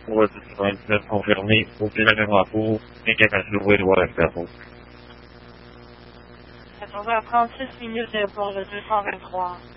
pour le confirmer, ouvrir la caméra pour, et quelqu'un se l'ouvrir, voir la faire pour. 14h36 minutes pour le 223.